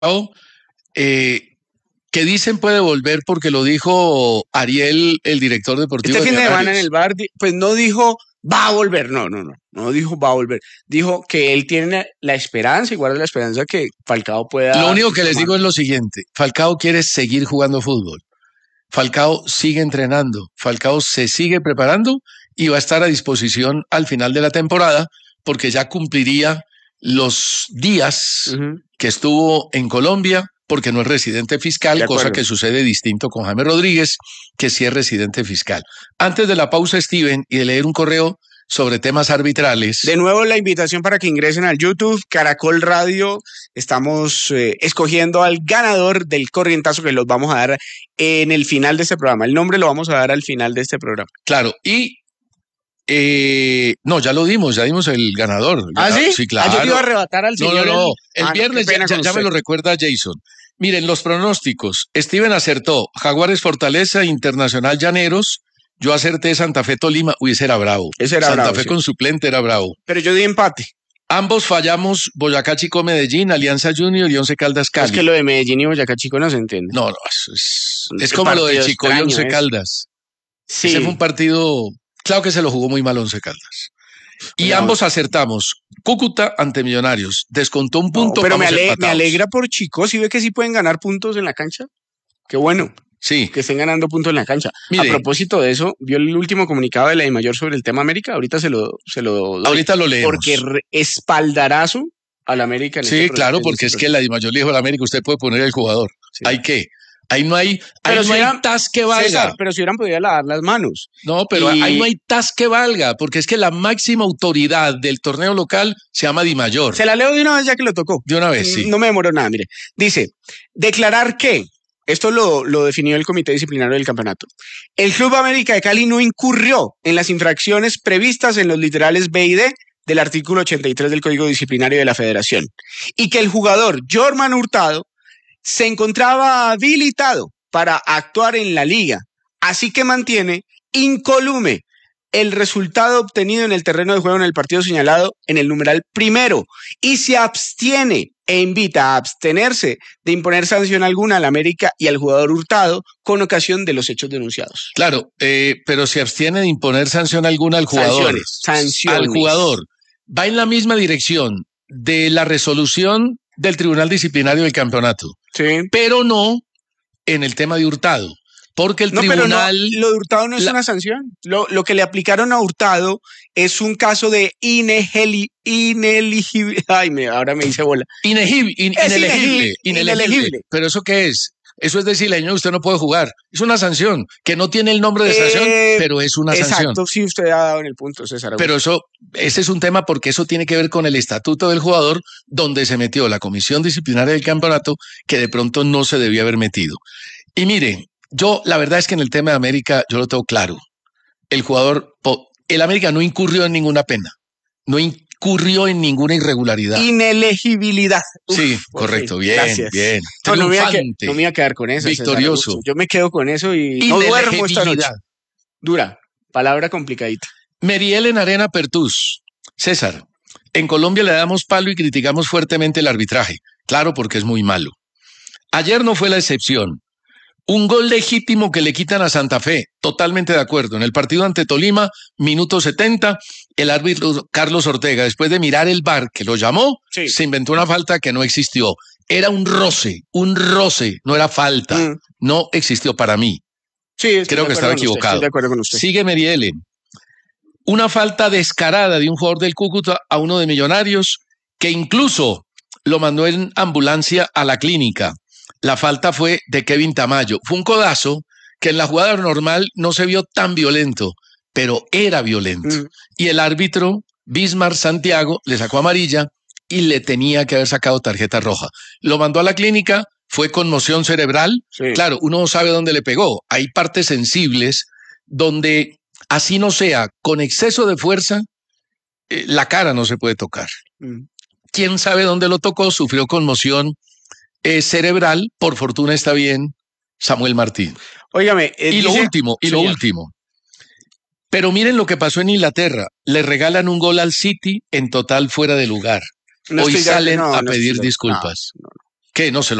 eh, que dicen puede volver porque lo dijo Ariel, el director deportivo este de fin de semana Millonarios. en el bar, pues no dijo va a volver, no dijo va a volver, dijo que él tiene la esperanza y guarda la esperanza que Falcao pueda. Lo único que les digo es lo siguiente: Falcao quiere seguir jugando fútbol, Falcao sigue entrenando, Falcao se sigue preparando y va a estar a disposición al final de la temporada porque ya cumpliría los días que estuvo en Colombia, porque no es residente fiscal, cosa que sucede distinto con James Rodríguez, que sí es residente fiscal. Antes de la pausa, Steven, y de leer un correo sobre temas arbitrales. De nuevo la invitación para que ingresen al YouTube, Caracol Radio. Estamos escogiendo al ganador del corrientazo que los vamos a dar en el final de este programa. El nombre lo vamos a dar al final de este programa. Claro, y no, ya dimos el ganador. ¿Ah, sí? Sí, claro. Yo te iba a arrebatar al señor. No. El viernes ya me lo recuerda Jason. Miren, los pronósticos. Steven acertó Jaguares Fortaleza, Internacional Llaneros. Yo acerté Santa Fe Tolima. Uy, ese era bravo. Santa Fe con suplente era bravo. Pero yo di empate. Ambos fallamos Boyacá Chico Medellín, Alianza Junior y Once Caldas Cali. Es que lo de Medellín y Boyacá Chico no se entiende. No, es como lo de Chico y Once Caldas. Sí. Ese fue un partido... Claro que se lo jugó muy mal Once Caldas. Y ambos acertamos. Cúcuta ante Millonarios. Descontó un punto. Pero me alegra por Chico. ¿Sí ve que sí pueden ganar puntos en la cancha? Qué bueno. Sí. Que estén ganando puntos en la cancha. Mire, a propósito de eso, vio el último comunicado de la DIMAYOR sobre el tema América. Ahorita se lo doy. Ahorita lo leemos. Porque espaldarazo al América. En sí, claro, porque es que la DIMAYOR le dijo al América, usted puede poner el jugador. Sí. ¿Hay qué? Ahí no hay tas que valga. César, pero si hubieran podido lavar las manos. No, pero ahí no hay tas que valga, porque es que la máxima autoridad del torneo local se llama DIMAYOR. Se la leo de una vez ya que lo tocó. De una vez, sí. No me demoró nada, mire. Dice, declarar que, esto lo definió el Comité Disciplinario del Campeonato, el Club América de Cali no incurrió en las infracciones previstas en los literales B y D del artículo 83 del Código Disciplinario de la Federación, y que el jugador Jorman Hurtado se encontraba habilitado para actuar en la liga, así que mantiene incólume el resultado obtenido en el terreno de juego en el partido señalado en el numeral primero y se abstiene e invita a abstenerse de imponer sanción alguna al América y al jugador Hurtado con ocasión de los hechos denunciados. Claro, pero se abstiene de imponer sanción alguna al jugador. Sanciones. Al jugador. Va en la misma dirección de la resolución del Tribunal Disciplinario del Campeonato. Sí. Pero no en el tema de Hurtado. Porque el tribunal... Pero lo de Hurtado no es una sanción. Lo que le aplicaron a Hurtado es un caso de inelegible. Ahora me dice bola. Inelegible. ¿Pero eso qué es? Eso es decirle, señor, usted no puede jugar. Es una sanción, que no tiene el nombre de sanción, pero es una sanción. Exacto, sí, usted ha dado en el punto, César. Pero ese es un tema porque eso tiene que ver con el estatuto del jugador, donde se metió la comisión disciplinaria del campeonato, que de pronto no se debía haber metido. Y mire, la verdad es que en el tema de América, yo lo tengo claro. El América no incurrió en ninguna pena. No incurrió en ninguna irregularidad. Inelegibilidad. Sí, correcto, bien, gracias. Bien. No me voy a quedar con eso. Victorioso. Yo me quedo con eso y no duermo esta noche. Dura, palabra complicadita. Meriel Arena Pertús. César, en Colombia le damos palo y criticamos fuertemente el arbitraje. Claro, porque es muy malo. Ayer no fue la excepción. Un gol legítimo que le quitan a Santa Fe, totalmente de acuerdo. En el partido ante Tolima, minuto 70, el árbitro Carlos Ortega, después de mirar el VAR que lo llamó, se inventó una falta que no existió. Era un roce, no era falta. No existió para mí. Sí, creo que estaba equivocado. Estoy de acuerdo con usted. Sigue Merielen. Una falta descarada de un jugador del Cúcuta a uno de Millonarios, que incluso lo mandó en ambulancia a la clínica. La falta fue de Kevin Tamayo. Fue un codazo que en la jugada normal no se vio tan violento, pero era violento. Y el árbitro, Bismar Santiago, le sacó amarilla y le tenía que haber sacado tarjeta roja. Lo mandó a la clínica, fue conmoción cerebral. Sí. Claro, uno no sabe dónde le pegó. Hay partes sensibles donde, así no sea, con exceso de fuerza, la cara no se puede tocar. ¿Quién sabe dónde lo tocó? Sufrió conmoción cerebral, por fortuna está bien Samuel Martín. Óigame, lo último. Pero miren lo que pasó en Inglaterra. Le regalan un gol al City en total fuera de lugar. Hoy salen a pedir disculpas. ¿Qué? No se